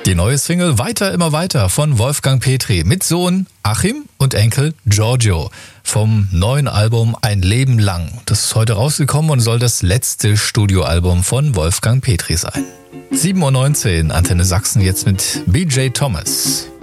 Die neue Single Weiter, immer weiter von Wolfgang Petri mit Sohn Achim und Enkel Giorgio vom neuen Album Ein Leben lang. Das ist heute rausgekommen und soll das letzte Studioalbum von Wolfgang Petri sein. 7:19 Uhr, Antenne Sachsen jetzt mit BJ Thomas.